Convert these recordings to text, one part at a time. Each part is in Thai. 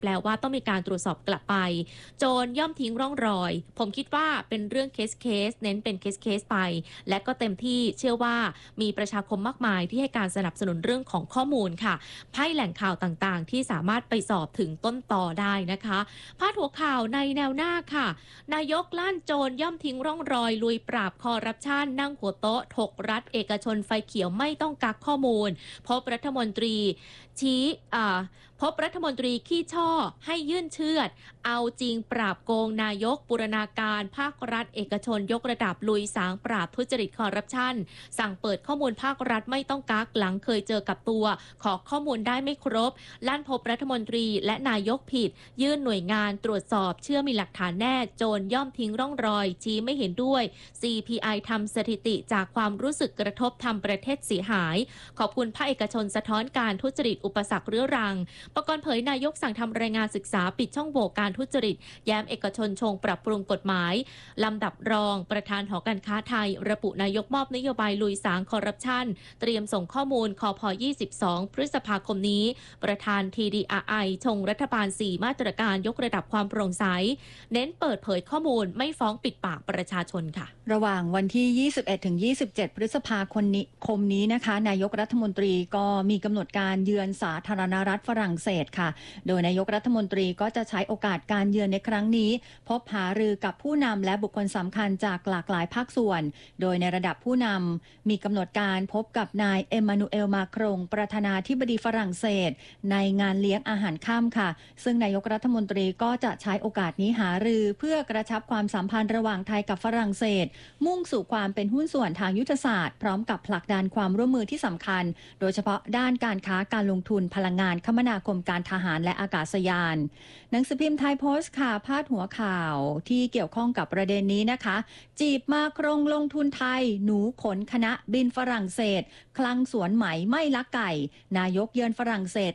แปลว่าต้องมีการตรวจสอบกลับไปโจรย่อมทิ้งร่องรอยผมคิดว่าเป็นเรื่องเคสเน้นเป็นเคสไปและก็เต็มที่เชื่อว่ามีประชาคมมากมายที่ให้การสนับสนุนเรื่องของข้อมูลค่ะให้แหล่งข่าวต่างๆที่สามารถไปสอบถึงต้นตอได้นะคะพาดหัวข่าวในแนวหน้าค่ะนายกลั่นโจรย่อมทิ้งร่องรอยลุยปราบคอร์รัปชันนั่งหัวโต๊ะถกรัฐเอกชนไฟเขียวไม่ต้องกักข้อมูลพบรัฐมนตรีชี้พบรัฐมนตรีขี้ช่อให้ยื่นเชือดเอาจริงปราบโกงนายกบูรณาการภาครัฐเอกชนยกระดับลุยสางปราบทุจริตคอร์รัปชันสั่งเปิดข้อมูลภาครัฐไม่ต้องกักหลังเคยเจอกับตัวขอข้อมูลได้ไม่ครบลั่นพบรัฐมนตรีและนายกผิดยื่นหน่วยงานตรวจสอบเชื่อมีหลักฐานแน่โจรย่อมทิ้งร่องรอยชี้ไม่เห็นด้วย CPI ทำสถิติจากความรู้สึกกระทบทำประเทศเสียหายขอบคุณภาคเอกชนสะท้อนการทุจริตอุปสรรคเรื้อรังประกรณ์เผยนายกสั่งทำรายงานศึกษาปิดช่องโหว่การทุจริตแย้มเอกชนชงปรับปรุงกฎหมายลำดับรองประธานหอการค้าไทยระบุนายกมอบนโยบายลุยสางคอร์รัปชันเตรียมส่งข้อมูลคพ22 พฤษภาคมนี้ประธาน TDRI ชงรัฐบาล 4 มาตรการยกระดับความโปร่งใสเน้นเปิดเผยข้อมูลไม่ฟ้องปิดปากประชาชนค่ะระหว่างวันที่ 21-27 พฤษภาคมนี้นะคะนายกรัฐมนตรีก็มีกำหนดการเยือนสาธารณรัฐฝรั่งเศสค่ะโดยนายกรัฐมนตรีก็จะใช้โอกาสการเยือนในครั้งนี้พบหารือกับผู้นำและบุคคลสำคัญจากหลากหลายภาคส่วนโดยในระดับผู้นำมีกำหนดการพบกับนายเอ็มมานูเอลมาครงประธานาธิบดีฝรั่งเศสในงานเลี้ยงอาหารค่ำค่ะซึ่งนายกรัฐมนตรีก็จะใช้โอกาสนี้หารือเพื่อกระชับความสัมพันธ์ระหว่างไทยกับฝรั่งเศสมุ่งสู่ความเป็นหุ้นส่วนทางยุทธศาสตร์พร้อมกับผลักดันความร่วมมือที่สำคัญโดยเฉพาะด้านการค้าการลงทุนพลังงานคมนาคมการทหารและอากาศยานหนังสือพิมพ์ไทยโพสต์ค่ะพาดหัวข่าวที่เกี่ยวข้องกับประเด็นนี้นะคะจีบมาครงลงทุนไทยหนูขนคณะบินฝรั่งเศสคลังสวนไหมไม่ลักไก่นายกเยือนฝรั่งเศส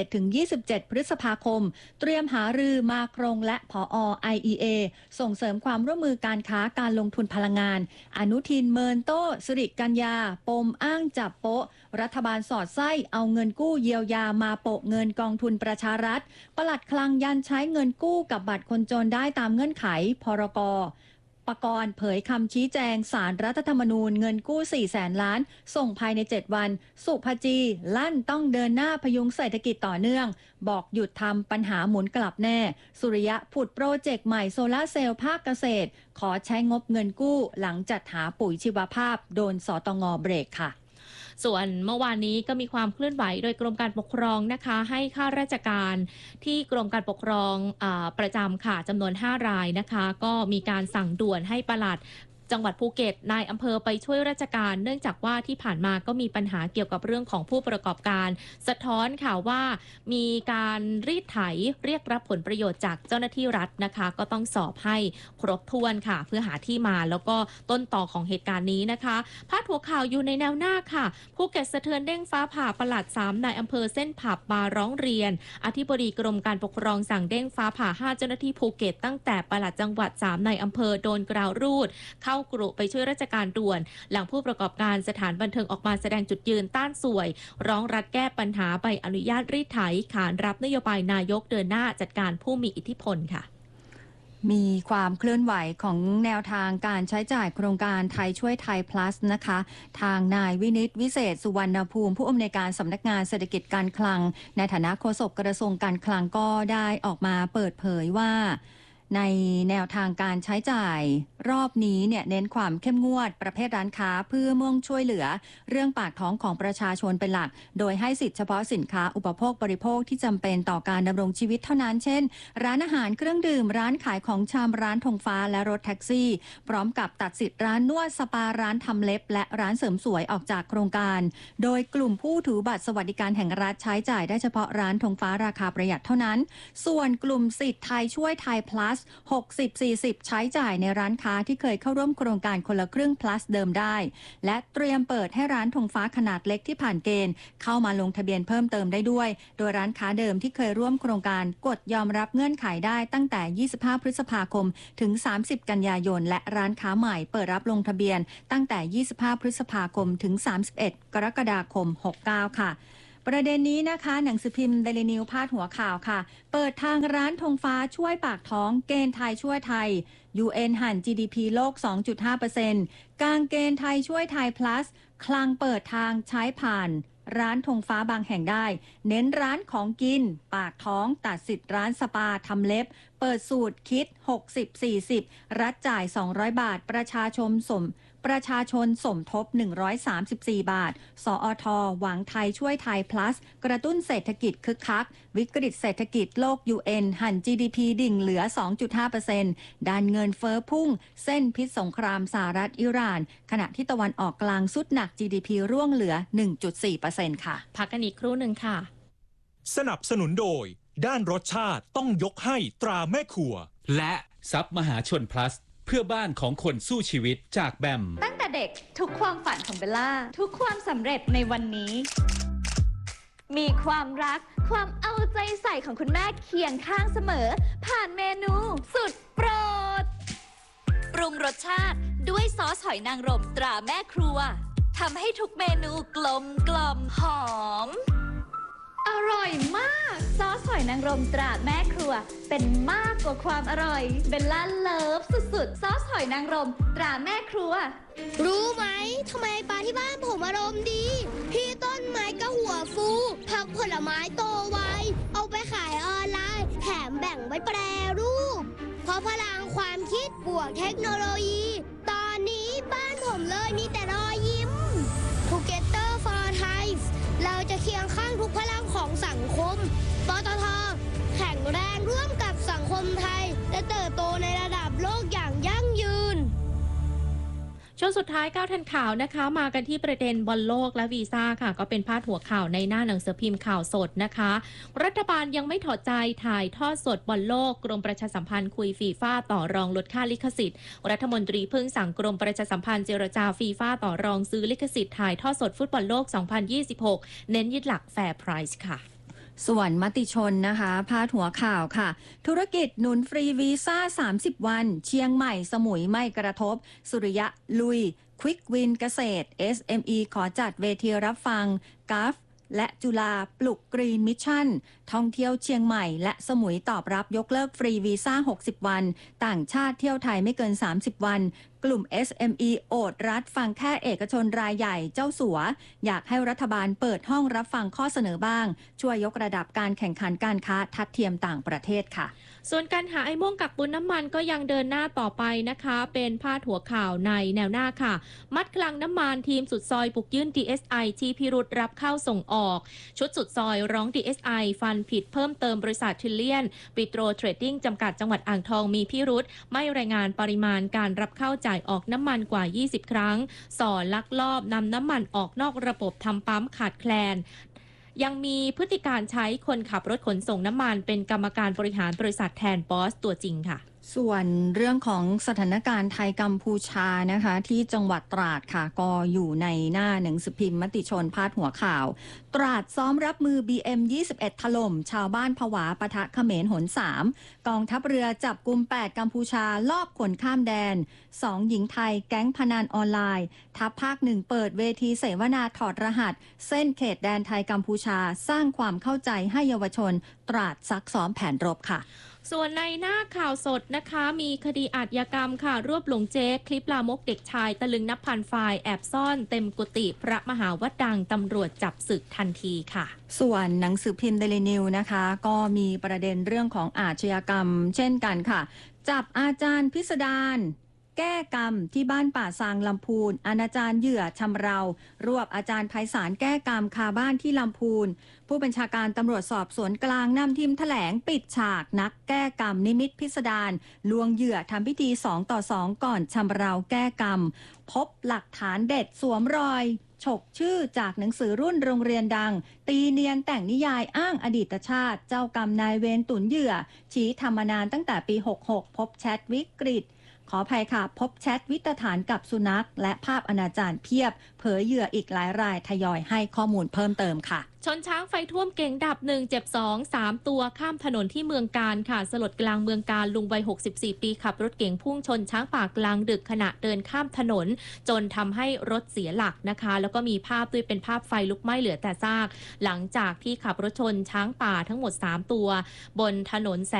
21-27 พฤษภาคมเตรียมหารือมาครงและผอ. IEA ส่งเสริมความร่วมมือการค้าการลงทุนพลังงานอนุทินเมินโต้สิริกัญญาปมอ้างจับโป๊ะรัฐบาลสอดไส้เอาเงินกู้เยียวยามาโปะเงินกองทุนประชารัฐปลัดคลังยันใช้เงินกู้กับบัตรคนจนได้ตามเงื่อนไขพรก.ปกรณ์เผยคำชี้แจงศาลรัฐธรรมนูญเงินกู้400,000 ล้านส่งภายใน7วันสุภจีลั่นต้องเดินหน้าพยุงเศรษฐกิจต่อเนื่องบอกหยุดทำปัญหาหมุนกลับแน่สุริยะผุดโปรเจกต์ใหม่โซลาร์เซลล์ภาคเกษตรขอใช้งบเงินกู้หลังจัดหาปุ๋ยชีวภาพโดนสตง.เบรกค่ะส่วนเมื่อวานนี้ก็มีความเคลื่อนไหวโดยกรมการปกครองนะคะให้ข้าราชการที่กรมการปกครองประจำค่ะจำนวน5 รายนะคะก็มีการสั่งด่วนให้ปลัดจังหวัดภูเก็ตนายอำเภอไปช่วยราชการเนื่องจากว่าที่ผ่านมาก็มีปัญหาเกี่ยวกับเรื่องของผู้ประกอบการสะท้อนค่ะว่ามีการรีดไถเรียกรับผลประโยชน์จากเจ้าหน้าที่รัฐนะคะก็ต้องสอบให้ครบถ้วนค่ะเพื่อหาที่มาแล้วก็ต้นต่อของเหตุการณ์นี้นะคะพาดหัวข่าวอยู่ในแนวหน้าค่ะภูเก็ตสะเทือนเด้งฟ้าผ่าปลัด3นายอำเภอเส้นผับมาร้องเรียนอธิบดีกรมการปกครองสั่งเด้งฟ้าผ่า5เจ้าหน้าที่ภูเก็ตตั้งแต่ปลัดจังหวัด3นายอำเภอโดนกราวรูดเข้ากรุไปช่วยราชการด่วนหลังผู้ประกอบการสถานบันเทิงออกมาแสดงจุดยืนต้านสวยร้องรัฐแก้ปัญหาใบอนุญาตรีดไถขานรับนโยบายนายกเดินหน้าจัดการผู้มีอิทธิพลค่ะมีความเคลื่อนไหวของแนวทางการใช้จ่ายโครงการไทยช่วยไทย plus นะคะทางนายวินิตวิเศษสุวรรณภูมิผู้อำนวยการสำนักงานเศรษฐกิจการคลังในฐานะโฆษกกระทรวงการคลังก็ได้ออกมาเปิดเผยว่าในแนวทางการใช้จ่ายรอบนี้เนี่ยเน้นความเข้มงวดประเภทร้านค้าเพื่อมุ่งช่วยเหลือเรื่องปากท้องของประชาชนเป็นหลักโดยให้สิทธิเฉพาะสินค้าอุปโภคบริโภคที่จำเป็นต่อการดำรงชีวิตเท่านั้นเช่นร้านอาหารเครื่องดื่มร้านขายของชำร้านธงฟ้าและรถแท็กซี่พร้อมกับตัดสิทธิ์ร้านนวดสปาร้านทำเล็บและร้านเสริมสวยออกจากโครงการโดยกลุ่มผู้ถือบัตรสวัสดิการแห่งรัฐใช้จ่ายได้เฉพาะร้านธงฟ้าราคาประหยัดเท่านั้นส่วนกลุ่มสิทธิ์ไทยช่วยไทย plus 60-40 ใช้จ่ายในร้านค้าที่เคยเข้าร่วมโครงการคนละครึ่ง plus เดิมได้และเตรียมเปิดให้ร้านธงฟ้าขนาดเล็กที่ผ่านเกณฑ์เข้ามาลงทะเบียนเพิ่มเติมได้ด้วยโดยร้านค้าเดิมที่เคยร่วมโครงการกดยอมรับเงื่อนไขได้ตั้งแต่25 พฤษภาคมถึง30 กันยายนและร้านค้าใหม่เปิดรับลงทะเบียนตั้งแต่25 พฤษภาคมถึง31 กรกฎาคม 69 ค่ะประเด็นนี้นะคะหนังสือพิมพ์เดลินิวพาดหัวข่าวค่ะเปิดทางร้านธงฟ้าช่วยปากท้องเกณฑ์ไทยช่วยไทย UN หั่น GDP โลก 2.5% กางเกณฑ์ไทยช่วยไทย plus คลังเปิดทางใช้ผ่านร้านธงฟ้าบางแห่งได้เน้นร้านของกินปากท้องตัดสิทธิ์ร้านสปาทำเล็บเปิดสูตรคิด 60-40 รัฐจ่าย 200 บาทประชาชนสมทบ 134 บาท สอท.หวังไทยช่วยไทย plus กระตุ้นเศรษฐกิจคึกคักวิกฤตเศรษฐกิจโลก UN หั่น GDP ดิ่งเหลือ 2.5% ด้านเงินเฟ้อพุ่งเส้นพิษสงครามสหรัฐอิหร่านขณะที่ตะวันออกกลางสุดหนัก GDP ร่วงเหลือ 1.4% ค่ะพักกันอีกครู่หนึ่งค่ะสนับสนุนโดยด้านรสชาติต้องยกให้ตราแม่ครัวและซับมหาชน plus เพื่อบ้านของคนสู้ชีวิตจากแบมตั้งแต่เด็กทุกความฝันของเบลล่าทุกความสำเร็จในวันนี้มีความรักความเอาใจใส่ของคุณแม่เคียงข้างเสมอผ่านเมนูสุดโปรดปรุงรสชาติด้วยซอสหอยนางรมตราแม่ครัวทำให้ทุกเมนูกลมหอมอร่อยมากซอสหอยนางรมตราแม่ครัวเป็นมากกว่าความอร่อยเบลล่าเลิฟสุดๆซอสหอยนางรมตราแม่ครัวรู้ไหมทำไมปลาที่บ้านผมอารมณ์ดีพี่ต้นไม้ก็หัวฟูผักผลไม้โตไวเอาไปขายออนไลน์แถมแบ่งไว้แปรรูปเพราะพลังความคิดบวกเทคโนโลยีตอนนี้บ้านผมเลยมีแต่รอยยิ้ม Together for Thai เราจะเคียงข้างทุกพลังของสังคมปตท.แข็งแรงร่วมกับสังคมไทยและเติบโตในระดับโลกอย่างยั่งยืนช่วงสุดท้าย9ทันข่าวนะคะมากันที่ประเด็นบอลโลกและวีซ่าค่ะก็เป็นพาดหัวข่าวในหน้าหนังสือพิมพ์ข่าวสดนะคะรัฐบาลยังไม่ถอดใจถ่ายทอดสดบอลโลกกรมประชาสัมพันธ์คุยฟีฟ่าต่อรองลดค่าลิขสิทธิ์รัฐมนตรีเพิ่งสั่งกรมประชาสัมพันธ์เจรจาฟีฟ่าต่อรองซื้อลิขสิทธิ์ถ่ายทอดสดฟุตบอลโลก 2026 เน้นยึดหลักแฟร์ไพรซ์ค่ะส่วนมติชนนะคะพาดหัวข่าวค่ะธุรกิจหนุนฟรีวีซ่า30 วันเชียงใหม่สมุยไม่กระทบสุริยะลุยควิกวินเกษตร SME ขอจัดเวทีรับฟังกัฟและจุฬาปลุกกรีนมิชชั่นท่องเที่ยวเชียงใหม่และสมุยตอบรับยกเลิกฟรีวีซ่า60 วันต่างชาติเที่ยวไทยไม่เกิน30 วันกลุ่ม SME โอดรัฐฟังแค่เอกชนรายใหญ่เจ้าสัวอยากให้รัฐบาลเปิดห้องรับฟังข้อเสนอบ้างช่วยยกระดับการแข่งขันการค้าทัดเทียมต่างประเทศค่ะส่วนการหาไอ้ม่วงกักตุนน้ำมันก็ยังเดินหน้าต่อไปนะคะเป็นพาดหัวข่าวในแนวหน้าค่ะมัดคลังน้ำมันทีมสุดซอยบุกยื่น DSI ชี้พิรุธรับเข้าส่งออกชุดสุดซอยร้อง DSI ฟันผิดเพิ่มเติมบริษัททิลเลียนปิโตรเทรดดิ้งจำกัดจังหวัดอ่างทองมีพิรุธไม่รายงานปริมาณการรับเข้าจ่ายออกน้ำมันกว่า20 ครั้งส่อลักลอบนำน้ำมันออกนอกระบบทำปั๊มขาดแคลนยังมีพฤติการใช้คนขับรถขนส่งน้ำมันเป็นกรรมการบริหารบริษัทแทนบอสตัวจริงค่ะส่วนเรื่องของสถานการณ์ไทยกัมพูชานะคะที่จังหวัดตราดค่ะก็อยู่ในหน้าหนังสือพิมพ์มติชนพาดหัวข่าวตราดซ้อมรับมือ BM21 ถล่มชาวบ้านผวาปะทะเขมรหน3กองทัพเรือจับกุม8กัมพูชาลอบขนข้ามแดน2หญิงไทยแก๊งพนันออนไลน์ทัพภาค1เปิดเวทีเสวนาถอดรหัสเส้นเขตแดนไทยกัมพูชาสร้างความเข้าใจให้เยาวชนตราดซักซ้อมแผนรบค่ะส่วนในหน้าข่าวสดนะคะมีคดีอาชญากรรมค่ะรวบหลงเจ๊คลิปลามกเด็กชายตะลึงนับพันไฟล์แอบซ่อนเต็มกุฏิพระมหาวัดดังตำรวจจับศึกทันทีค่ะส่วนหนังสือพิมพ์เดลินิวนะคะก็มีประเด็นเรื่องของอาชญากรรมเช่นกันค่ะจับอาจารย์พิสดารแก้กรรมที่บ้านป่าซางลำพูนอนาจารเหยื่อชำเรารวบอาจารย์ไพศาลแก้กรรมคาบ้านที่ลำพูนผู้บัญชาการตำรวจสอบสวนกลางนำทีมแถลงปิดฉากนักแก้กรรมนิมิตพิสดารลวงเหยื่อทำพิธี2 ต่อ 2ก่อนชำเราแก้กรรมพบหลักฐานเด็ดสวมรอยฉกชื่อจากหนังสือรุ่นโรงเรียนดังตีเนียนแต่งนิยายอ้างอดีตชาติเจ้ากรรมนายเวรตุนเหยื่อชี้ทำมานานตั้งแต่ปี66พบแชทวิกฤตขออภัยค่ะพบแชทวิตฐานกับสุนัขและภาพอนาจารเพียบเผยเหยื่ออีกหลายรายทยอยให้ข้อมูลเพิ่มเติมค่ะชนช้างไฟท่วมเก่งดับ1เจ็บ2 3ตัวข้ามถนนที่เมืองกาญค่ะสลดกลางเมืองกาญลุงวัย64ปีขับรถเก๋งพุ่งชนช้างป่ากลางดึกขณะเดินข้ามถนนจนทำให้รถเสียหลักนะคะแล้วก็มีภาพด้วยเป็นภาพไฟลุกไหม้เหลือแต่ซากหลังจากที่ขับรถชนช้างป่าทั้งหมด3ตัวบนถนนแส